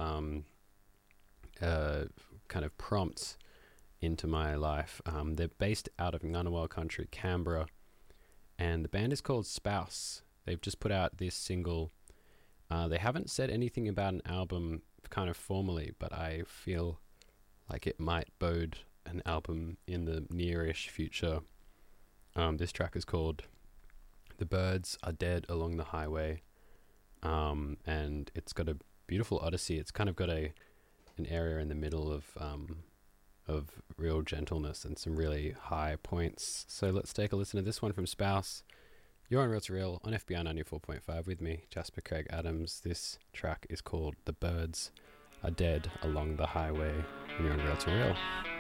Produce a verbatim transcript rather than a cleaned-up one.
um, uh, kind of prompts into my life. Um, they're based out of Ngunnawal country, Canberra, and the band is called Spouse. They've just put out this single. Uh, they haven't said anything about an album kind of formally, but I feel like it might bode an album in the nearish future. Um, this track is called The Birds Are Dead Along the Highway, um, and it's got a beautiful odyssey. It's kind of got a an area in the middle of um, of real gentleness and some really high points. So let's take a listen to this one from Spouse. You're on Real to Real on F B I ninety-four point five with me, Jasper Craig Adams. This track is called The Birds Are Dead Along the Highway. And you're on Real to Real.